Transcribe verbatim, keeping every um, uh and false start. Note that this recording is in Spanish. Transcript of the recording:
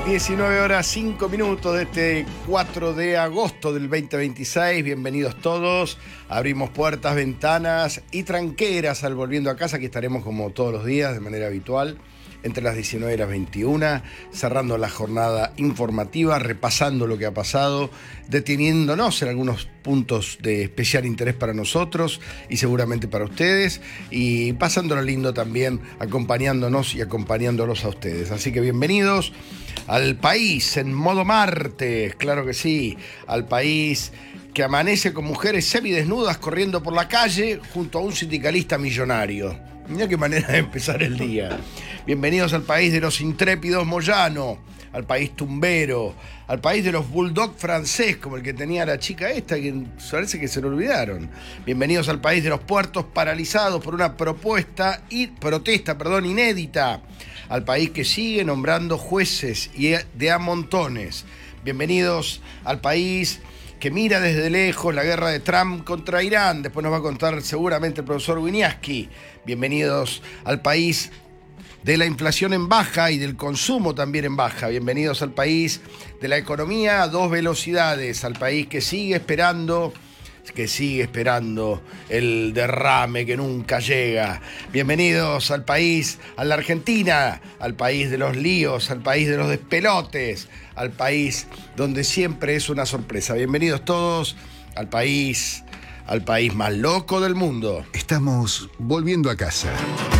diecinueve horas cinco minutos de este cuatro de agosto del veinte veintiséis. Bienvenidos todos. Abrimos puertas, ventanas y tranqueras al Volviendo a Casa. Aquí estaremos como todos los días de manera habitual entre las diecinueve y las veintiuna, cerrando la jornada informativa, repasando lo que ha pasado, deteniéndonos en algunos puntos de especial interés para nosotros y seguramente para ustedes, y pasándolo lindo también, acompañándonos y acompañándolos a ustedes. Así que bienvenidos al país en modo martes, claro que sí, al país que amanece con mujeres semidesnudas corriendo por la calle junto a un sindicalista millonario. Mirá qué manera de empezar el día. Bienvenidos al país de los intrépidos Moyano, al país tumbero, al país de los bulldog francés, como el que tenía la chica esta, que parece que se lo olvidaron. Bienvenidos al país de los puertos paralizados por una propuesta y protesta, perdón, inédita. Al país que sigue nombrando jueces y de a montones. Bienvenidos al país que mira desde lejos la guerra de Trump contra Irán. Después nos va a contar seguramente el profesor Winiarski. Bienvenidos al país de la inflación en baja y del consumo también en baja. Bienvenidos al país de la economía a dos velocidades, al país que sigue esperando, que sigue esperando el derrame que nunca llega. Bienvenidos al país, a la Argentina, al país de los líos, al país de los despelotes, al país donde siempre es una sorpresa. Bienvenidos todos al país, al país más loco del mundo. Estamos volviendo a casa.